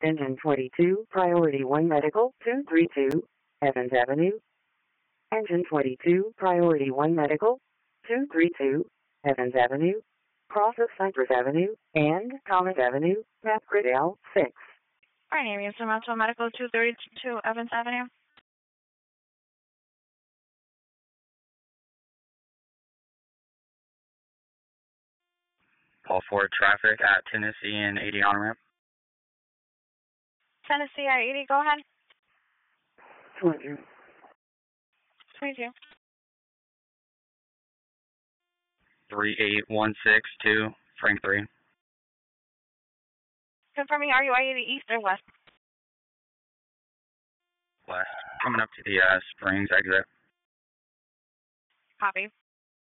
Engine 22, Priority 1 Medical, 232, Evans Avenue. Engine 22, Priority 1 Medical, 232, Evans Avenue, cross of Cypress Avenue, and Thomas Avenue, map grid L6. Alright, Amy, Instrumental Medical 232 Evans Avenue. Call for traffic at Tennessee and 80 on ramp. Tennessee I-80, go ahead. 22. 22. 38162, Frank 3. Confirming, are you I-80 east or west? West. Coming up to the Springs exit. Copy.